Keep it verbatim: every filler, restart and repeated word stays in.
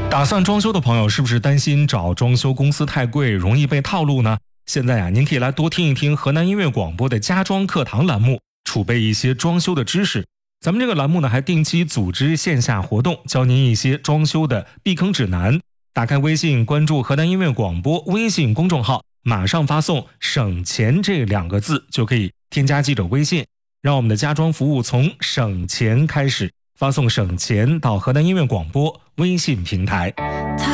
打算装修的朋友是不是担心找装修公司太贵，容易被套路呢？现在啊，您可以来多听一听河南音乐广播的家装课堂栏目，储备一些装修的知识。咱们这个栏目呢，还定期组织线下活动，教您一些装修的避坑指南。打开微信，关注河南音乐广播微信公众号，马上发送省钱这两个字，就可以添加记者微信，让我们的家装服务从省钱开始。发送省钱到河南音乐广播微信平台。